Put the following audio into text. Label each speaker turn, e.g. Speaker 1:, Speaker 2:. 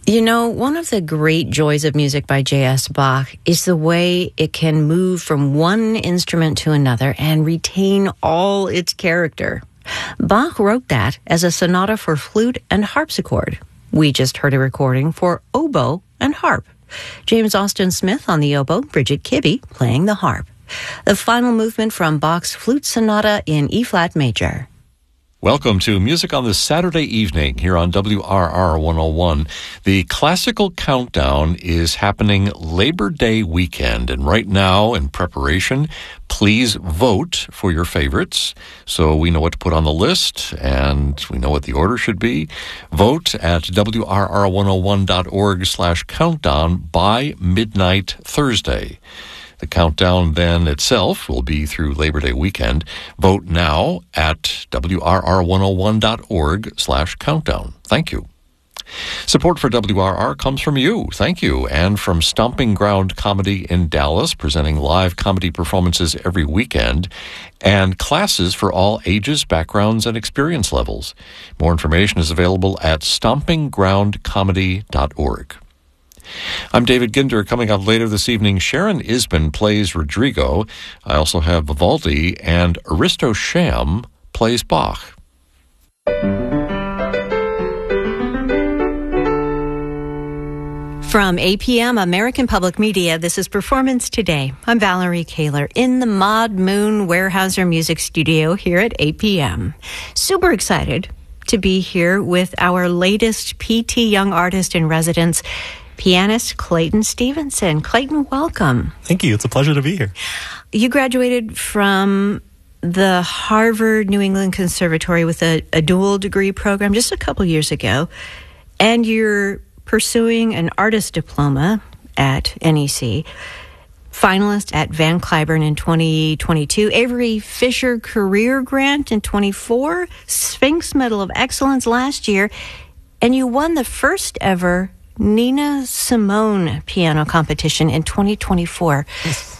Speaker 1: You know, one of the great joys of music by J.S. Bach is the way it can move from one instrument to another and retain all its character. Bach wrote that as a sonata for flute and harpsichord. We just heard a recording for oboe and harp. James Austin Smith on the oboe, Bridget Kibbe playing the harp. The final movement from Bach's Flute Sonata in E-flat major.
Speaker 2: Welcome to Music on this Saturday evening here on WRR 101. The Classical Countdown is happening Labor Day weekend, and right now, in preparation, please vote for your favorites so we know what to put on the list and we know what the order should be. Vote at WRR101.org/countdown by midnight Thursday. The countdown then itself will be through Labor Day weekend. Vote now at WRR101.org/countdown. Thank you. Support for WRR comes from you. Thank you. And from Stomping Ground Comedy in Dallas, presenting live comedy performances every weekend, and classes for all ages, backgrounds, and experience levels. More information is available at stompinggroundcomedy.org. I'm David Ginder. Coming up later this evening, Sharon Isbin plays Rodrigo. I also have Vivaldi, and Aristo Sham plays Bach.
Speaker 1: From APM, American Public Media, this is Performance Today. I'm Valerie Kaler in the Maud Moon Weyerhaeuser Music Studio here at APM. Super excited to be here with our latest PT Young Artist in Residence, pianist Clayton Stevenson. Clayton, welcome.
Speaker 3: Thank you. It's a pleasure to be here.
Speaker 1: You graduated from the Harvard New England Conservatory with a dual degree program just a couple years ago, and you're pursuing an artist diploma at NEC, finalist at Van Cliburn in 2022, Avery Fisher Career Grant in 24, Sphinx Medal of Excellence last year, and you won the first ever Nina Simone piano competition in 2024.